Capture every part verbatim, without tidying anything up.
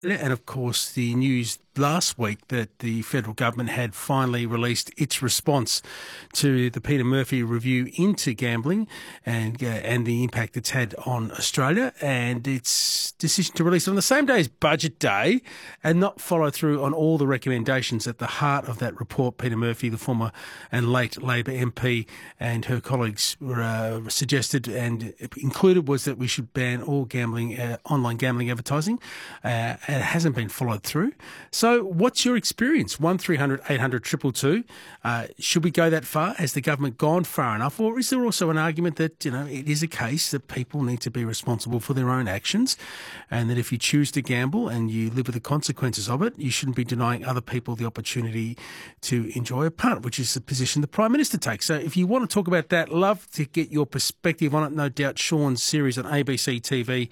And of course, the news last week that the federal government had finally released its response to the Peter Murphy review into gambling and uh, and the impact it's had on Australia, and its decision to release it on the same day as Budget Day and not follow through on all the recommendations at the heart of that report. Peter Murphy, the former and late Labor M P, and her colleagues were, uh, suggested and included was that we should ban all gambling, uh, online gambling advertising. Uh, it hasn't been followed through. So what's your experience? one three hundred eight hundred two two two. Uh, should we go that far? Has the government gone far enough? Or is there also an argument that, you know, it is a case that people need to be responsible for their own actions, and that if you choose to gamble and you live with the consequences of it, you shouldn't be denying other people the opportunity to enjoy a punt, which is the position the Prime Minister takes. So if you want to talk about that, love to get your perspective on it. No doubt Sean's series on A B C T V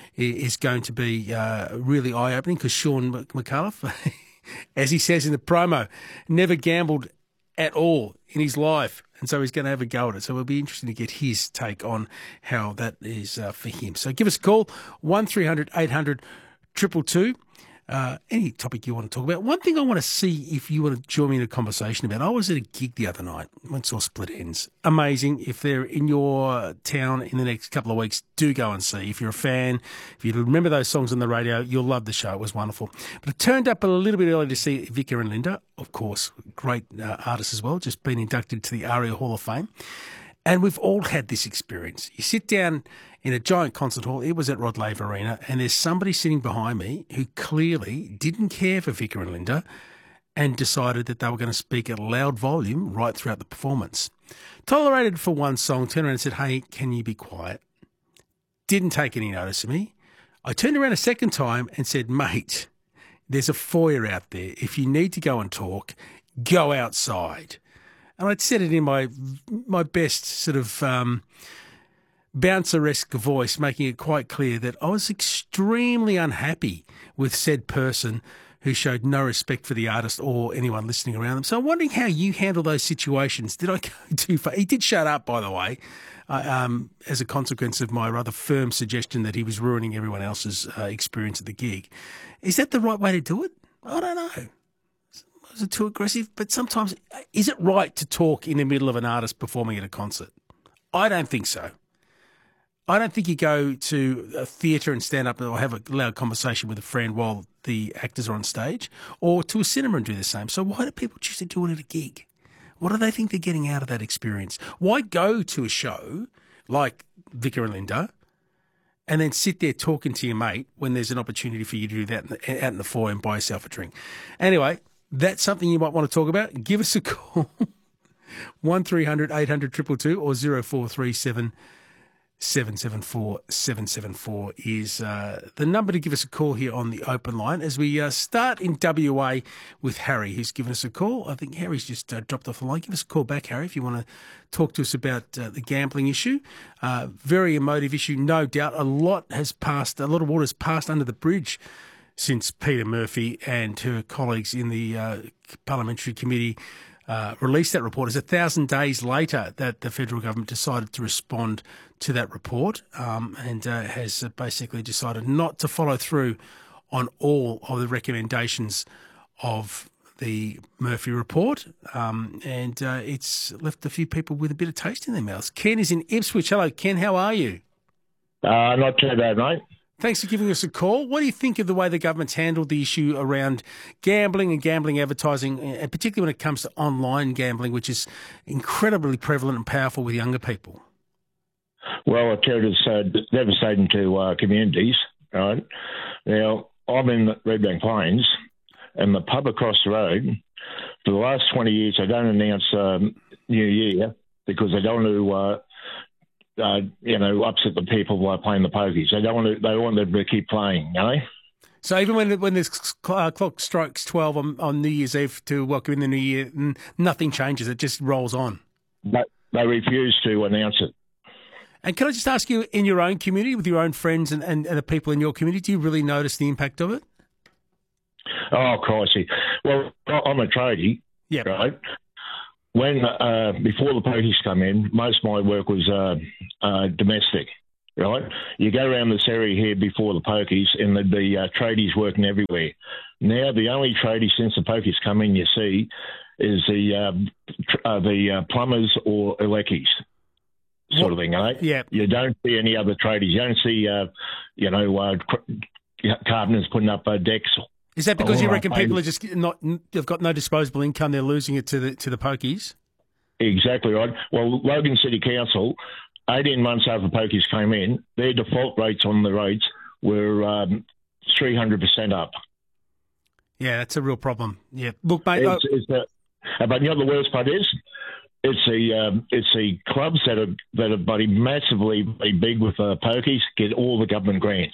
is going to be uh, really eye-opening, because Sean McAuliffe, as he says in the promo, never gambled at all in his life, and so he's going to have a go at it. So it'll be interesting to get his take on how that is uh, for him. So give us a call, one three hundred eight hundred two two two. Uh, any topic you want to talk about. One thing I want to see if you want to join me in a conversation about. I was at a gig the other night, went saw Split Ends. Amazing. If they're in your town in the next couple of weeks, do go and see. If you're a fan, if you remember those songs on the radio, you'll love the show. It was wonderful. But I turned up a little bit early to see Vicar and Linda, of course, great uh, artists as well, just been inducted to the ARIA Hall of Fame. And we've all had this experience. You sit down in a giant concert hall, it was at Rod Laver Arena, and there's somebody sitting behind me who clearly didn't care for Vicar and Linda and decided that they were going to speak at a loud volume right throughout the performance. Tolerated for one song, turned around and said, "Hey, can you be quiet?" Didn't take any notice of me. I turned around a second time and said, "Mate, there's a foyer out there. If you need to go and talk, go outside." And I'd said it in my my best sort of um, bouncer-esque voice, making it quite clear that I was extremely unhappy with said person who showed no respect for the artist or anyone listening around them. So I'm wondering how you handle those situations. Did I go too far? He did shut up, by the way, uh, um, as a consequence of my rather firm suggestion that he was ruining everyone else's uh, experience at the gig. Is that the right way to do it? I don't know. Is it too aggressive? But sometimes, is it right to talk in the middle of an artist performing at a concert? I don't think so. I don't think you go to a theatre and stand up or have a loud conversation with a friend while the actors are on stage, or to a cinema and do the same. So why do people choose to do it at a gig? What do they think they're getting out of that experience? Why go to a show like Vicar and Linda and then sit there talking to your mate when there's an opportunity for you to do that out in the foyer and buy yourself a drink? Anyway, that's something you might want to talk about. Give us a call, one three hundred eight hundred two two two or zero four three seven seven seven four seven seven four is uh, the number to give us a call here on the open line as we uh, start in W A with Harry, who's given us a call. I think Harry's just uh, dropped off the line. Give us a call back, Harry, if you want to talk to us about uh, the gambling issue. Uh, very emotive issue, no doubt. A lot has passed, a lot of water has passed under the bridge since Peter Murphy and her colleagues in the uh, Parliamentary Committee uh, released that report. It's a thousand days later that the federal government decided to respond to that report um, and uh, has basically decided not to follow through on all of the recommendations of the Murphy report. Um, and uh, it's left a few people with a bit of taste in their mouths. Ken is in Ipswich. Hello, Ken. How are you? Uh, not too bad, mate. Thanks for giving us a call. What do you think of the way the government's handled the issue around gambling and gambling advertising, and particularly when it comes to online gambling, which is incredibly prevalent and powerful with younger people? Well, I tell you, it's uh, devastating to uh, communities. Right now, I'm in Redbank Plains, and the pub across the road, for the last twenty years, they don't announce um, New Year because they don't want to, uh, uh, you know, upset the people by playing the pokies. They don't want to. They want them to keep playing, you know. So even when when this clock strikes twelve on, on New Year's Eve to welcome in the New Year, nothing changes. It just rolls on. But they refuse to announce it. And can I just ask you, in your own community, with your own friends and, and, and the people in your community, do you really notice the impact of it? Oh, crikey. Well, I'm a tradie, yep. right? When, uh, before the pokies come in, most of my work was uh, uh, domestic, right? You go around this area here before the pokies, and there'd be uh, tradies working everywhere. Now, the only tradies since the pokies come in, you see, is the uh, tr- uh, the uh, plumbers or eleckies sort of thing, eh? Yeah. You don't see any other tradies. You don't see, uh, you know, uh, carpenters putting up uh, decks. Is that because you reckon people are just not, they've got no disposable income, they're losing it to the to the pokies? Exactly right. Well, Logan City Council, eighteen months after the pokies came in, their default rates on the roads were um, three hundred percent up. Yeah, that's a real problem. Yeah. Look, mate. It's, it's a, but you know what the worst part is? It's the um, it's the clubs that are that are bloody massively big with uh, pokies get all the government grants.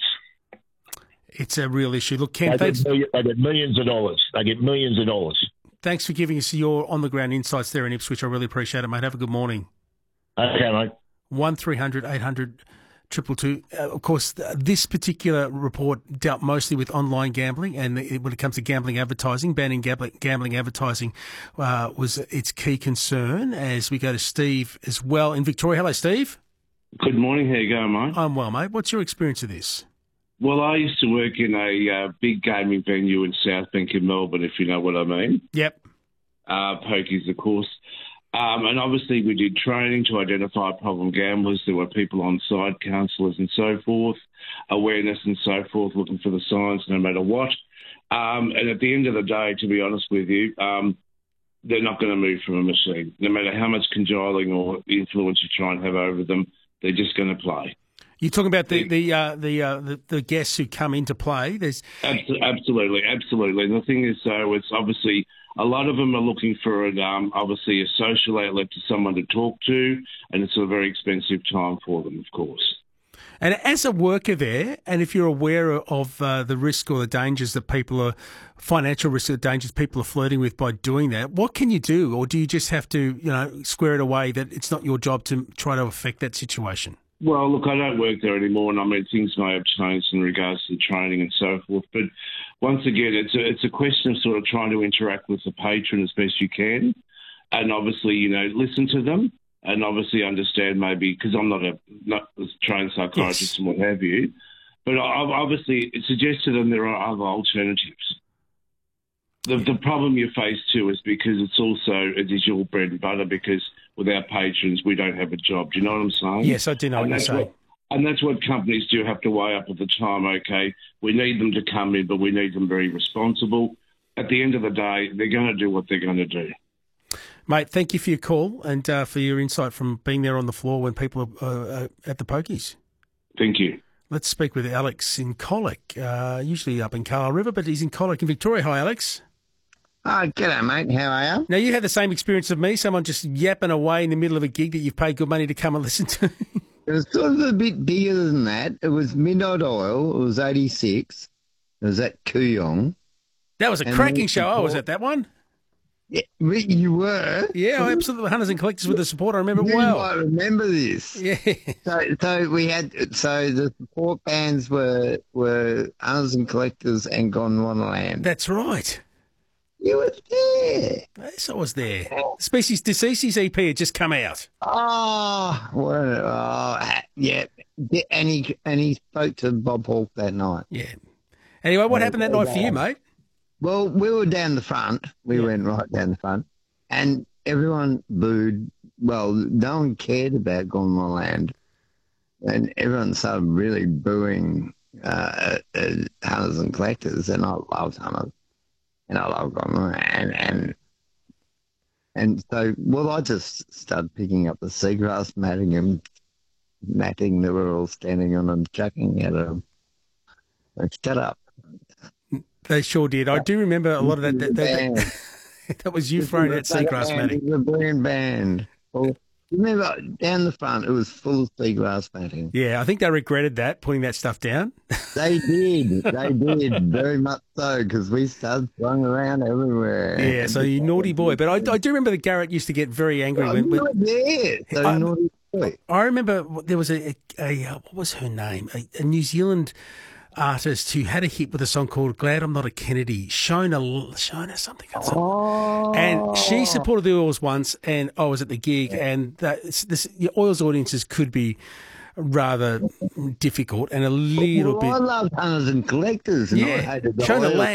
It's a real issue. Look, Ken, they thanks. Get, they get millions of dollars. They get millions of dollars. Thanks for giving us your on-the-ground insights there in Ipswich. I really appreciate it, mate. Have a good morning. Okay, mate. one three hundred eight hundred two two two. Uh, of course, th- this particular report dealt mostly with online gambling, and it, when it comes to gambling advertising, banning gambling, gambling advertising uh, was its key concern. As we go to Steve as well in Victoria. Hello, Steve. Good morning. How you going, mate? I'm well, mate. What's your experience of this? Well, I used to work in a uh, big gaming venue in South Bank in Melbourne, if you know what I mean. Yep. Uh, pokies, of course. Um, and obviously we did training to identify problem gamblers. There were people on site, counsellors and so forth, awareness and so forth, looking for the signs no matter what. Um, and at the end of the day, to be honest with you, um, they're not going to move from a machine. No matter how much cajoling or influence you try and have over them, they're just going to play. You're talking about the the uh, the, uh, the the guests who come into play. There's absolutely, absolutely. And the thing is, though, it's obviously a lot of them are looking for an, um, obviously a social outlet to someone to talk to, and it's a very expensive time for them, of course. And as a worker there, and if you're aware of uh, the risk or the dangers that people are, financial risk or dangers people are flirting with by doing that, what can you do? Or do you just have to, you know, square it away that it's not your job to try to affect that situation? Well, look, I don't work there anymore, and I mean, things may have changed in regards to the training and so forth. But once again, it's a, it's a question of sort of trying to interact with the patron as best you can, and obviously, you know, listen to them, and obviously understand maybe, because I'm not a, not a trained psychiatrist yes. and what have you, but I've obviously suggest to them there are other alternatives. The, the problem you face too is because it's also, it is your bread and butter, because without patrons, we don't have a job. Do you know what I'm saying? Yes, I do know and what you're saying. What, and that's what companies do have to weigh up at the time. Okay, we need them to come in, but we need them very responsible. At the end of the day, they're going to do what they're going to do. Mate, thank you for your call and uh, for your insight from being there on the floor when people are uh, at the pokies. Thank you. Let's speak with Alex in Colac, uh, usually up in Carl River, but he's in Colac in Victoria. Hi, Alex. Oh, g'day, mate. How are you? Now, you had the same experience of me, someone just yapping away in the middle of a gig that you've paid good money to come and listen to. It was sort of a bit bigger than that. It was Midnight Oil. It was eighty-six. It was at Kooyong. That was a and cracking show. I was at that one. Yeah, you were? Yeah, absolutely. Hunters and Collectors with the support. I remember you well. I remember this. Yeah. So, so we had, so the support bands were, were Hunters and Collectors and Gondwanaland. That's right. You were there. Yes, I was there. Species Deceases E P had just come out. Oh, what a, oh, yeah. And he, and he spoke to Bob Hawke that night. Yeah. Anyway, what happened that night for you, mate? Well, we were down the front. We yeah. went right down the front. And everyone booed. Well, no one cared about Gondwanaland. And everyone started really booing uh, uh, Hunters and Collectors. And I loved Hunters. And I love Gondwanaland. And, and, and so, well, I just started picking up the seagrass matting and matting that we're all standing on and chucking at them. Like, shut up. They sure did. I do remember a lot of that. That, that, that, that was you throwing that seagrass matting. It was a brilliant band. Well, remember, down the front, it was full of seagrass matting. Yeah, I think they regretted that, putting that stuff down. They did. They did, very much so, because we started throwing around everywhere. Yeah, so you naughty boy. But I, I do remember that Garrett used to get very angry. Oh, when, when yeah, so I, naughty boy. I remember there was a, a, a what was her name? A, a New Zealand artist who had a hit with a song called Glad I'm Not a Kennedy, Shona, Shona something. Oh. And she supported the Oils once, and I was at the gig, and that, this, the Oils audiences could be rather difficult and a little well, bit. I love hunters and collectors, and I Yeah, hated the trying to oil. land.